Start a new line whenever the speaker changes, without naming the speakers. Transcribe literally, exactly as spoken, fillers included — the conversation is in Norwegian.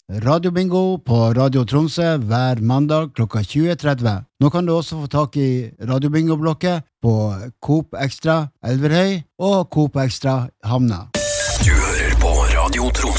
Radiobingo på Radio Tromsø hver mandag klokka tjue tretti. Nå kan du også få tak i Radiobingo-blokket på Coop Extra Elverhøy og Coop Extra Hamna.
Du hører på Radio Tromsø.